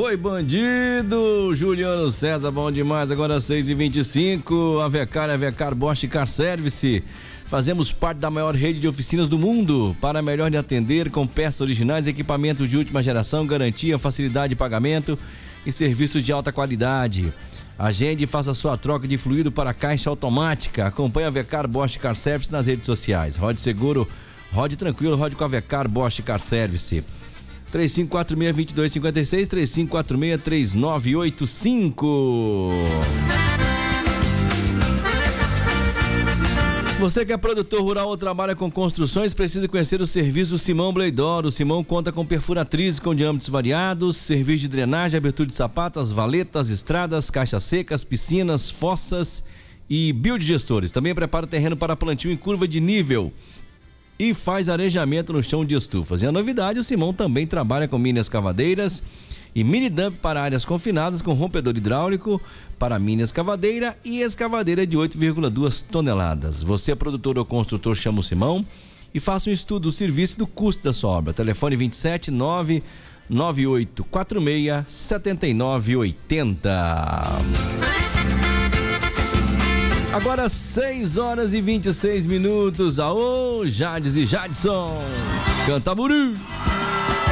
Foi bandido, Juliano César, bom demais, agora 6h25, Avecar Bosch Car Service. Fazemos parte da maior rede de oficinas do mundo, para melhor lhe atender com peças originais, equipamentos de última geração, garantia, facilidade de pagamento e serviços de alta qualidade. Agende e faça sua troca de fluido para caixa automática. Acompanhe a Avecar Bosch Car Service nas redes sociais. Rode seguro, rode tranquilo, rode com a Avecar Bosch Car Service. 3546-2256, 3546-3985. Você que é produtor rural ou trabalha com construções, precisa conhecer o serviço Simão Bleidor. O Simão conta com perfuratriz com diâmetros variados, serviço de drenagem, abertura de sapatas, valetas, estradas, caixas secas, piscinas, fossas e biodigestores. Também prepara o terreno para plantio em curva de nível e faz arejamento no chão de estufas. E a novidade, o Simão também trabalha com mini escavadeiras e mini dump para áreas confinadas com rompedor hidráulico para mini escavadeira e escavadeira de 8,2 toneladas. Você é produtor ou construtor, chama o Simão e faça um estudo do serviço e do custo da sua obra. Telefone 27 99846 7980. Agora 6h26. Aô, Jades e Jadson. Canta Buru.